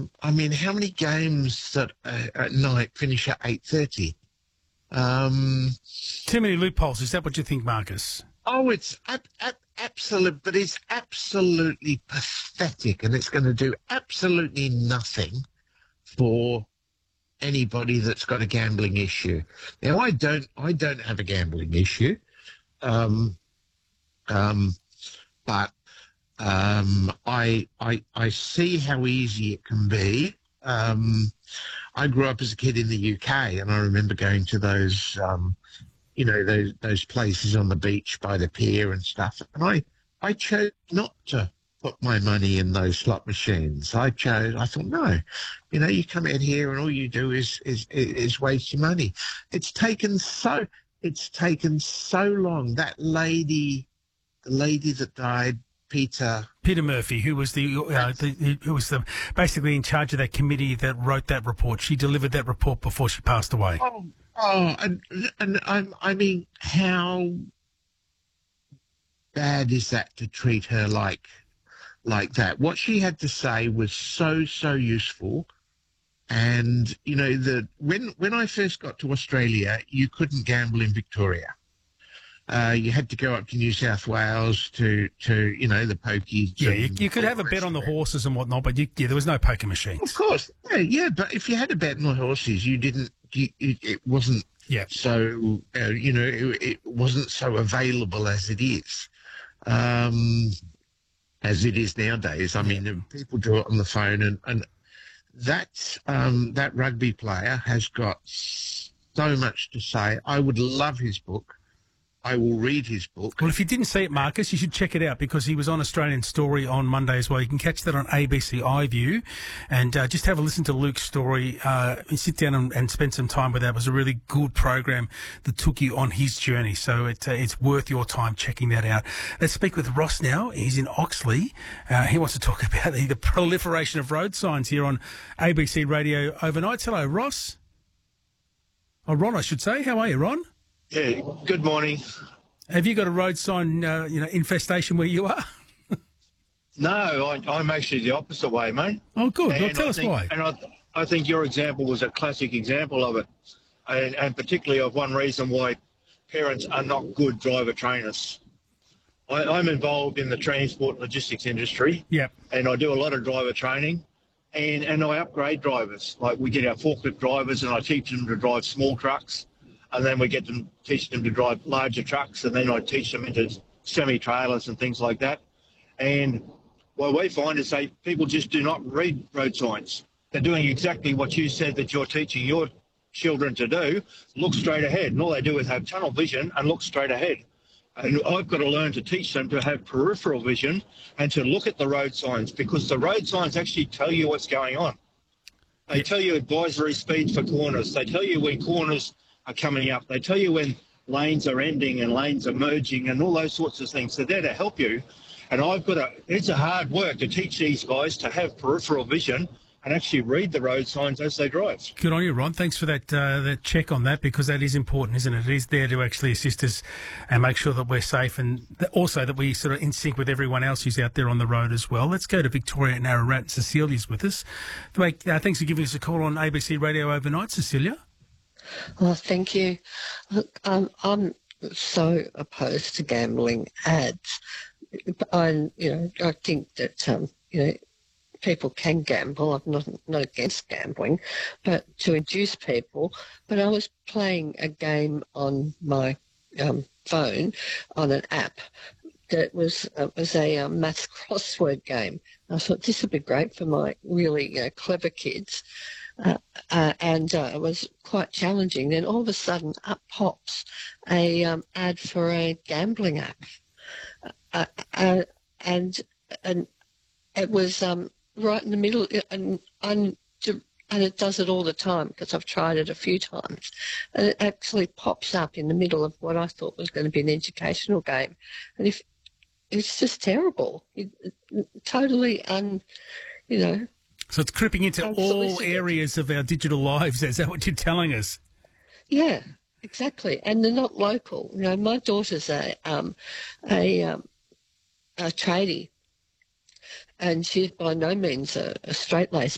I mean, how many games that at night finish at 8:30? Too many loopholes. Is that what you think, Marcus? Oh, it's absolute, but it's absolutely pathetic, and it's going to do absolutely nothing for anybody that's got a gambling issue. Now, I don't have a gambling issue, but I see how easy it can be. I grew up as a kid in the UK, and I remember going to those, those places on the beach by the pier and stuff. And I chose not to put my money in those slot machines. I thought, no, you come out here and all you do is waste your money. It's taken so long. That lady, the lady that died, Peter Murphy, who was basically in charge of that committee that wrote that report. She delivered that report before she passed away. I mean, how bad is that to treat her like that? What she had to say was so useful. And when I first got to Australia, you couldn't gamble in Victoria. You had to go up to New South Wales to the pokies. Yeah, you could have a bet on the horses and whatnot, but there was no poker machines. Of course, yeah. But if you had a bet on the horses, you didn't. It wasn't. Yeah. So it wasn't so available as it is. As it is nowadays. I mean, people do it on the phone, and that rugby player has got so much to say. I would love his book. I will read his book. Well, if you didn't see it, Marcus, you should check it out because he was on Australian Story on Monday as well. You can catch that on ABC iView and just have a listen to Luke's story. Sit down and spend some time with that. It was a really good program that took you on his journey. So it's worth your time checking that out. Let's speak with Ross now. He's in Oxley. He wants to talk about the proliferation of road signs here on ABC Radio overnight. Hello, Ross. Oh, Ron, I should say. How are you, Ron? Yeah, good morning. Have you got a road sign, infestation where you are? No, I'm actually the opposite way, mate. Oh, good. Well, tell us why. And I think your example was a classic example of it, and particularly of one reason why parents are not good driver trainers. I'm involved in the transport logistics industry, and I do a lot of driver training, and I upgrade drivers. Like we get our forklift drivers, and I teach them to drive small trucks. And then we teach them to drive larger trucks, and then I teach them into semi-trailers and things like that. And what we find is people just do not read road signs. They're doing exactly what you said that you're teaching your children to do, look straight ahead. And all they do is have tunnel vision and look straight ahead. And I've got to learn to teach them to have peripheral vision and to look at the road signs, because the road signs actually tell you what's going on. They tell you advisory speeds for corners. They tell you when corners are coming up. They tell you when lanes are ending and lanes are merging and all those sorts of things. They're there to help you. And it's a hard work to teach these guys to have peripheral vision and actually read the road signs as they drive. Good on you, Ron. Thanks for that check on that, because that is important, isn't it? It is there to actually assist us and make sure that we're safe, and also that we sort of in sync with everyone else who's out there on the road as well. Let's go to Victoria and Ararat. Cecilia's with us. Thanks for giving us a call on ABC Radio overnight, Cecilia. Oh, thank you. Look, I'm so opposed to gambling ads. I think that people can gamble. I'm not against gambling, but to induce people. But I was playing a game on my phone on an app that was a maths crossword game. I thought this would be great for my really clever kids. And it was quite challenging. Then all of a sudden, up pops a ad for a gambling app, and it was right in the middle, and it does it all the time because I've tried it a few times, and it actually pops up in the middle of what I thought was going to be an educational game, and if it's just terrible, totally So it's creeping into all areas of our digital lives. Is that what you're telling us? Yeah, exactly. And they're not local. My daughter's a tradie, and she's by no means a straight-laced